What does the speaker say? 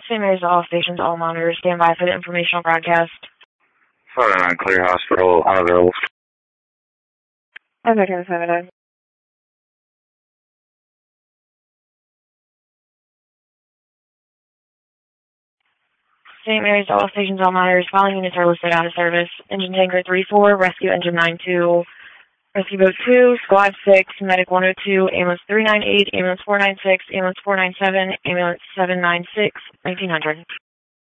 St. Mary's, all stations, all monitors, stand by for the informational broadcast. 509 Clear Hospital, unavailable. Okay, 509. St. Mary's, all stations, all monitors, following units are listed out of service. Engine Tanker 34, Rescue Engine 92, Rescue Boat 2, Squad 6, Medic 102, Ambulance 398, Ambulance 496, Ambulance 497, Ambulance 796, 1900.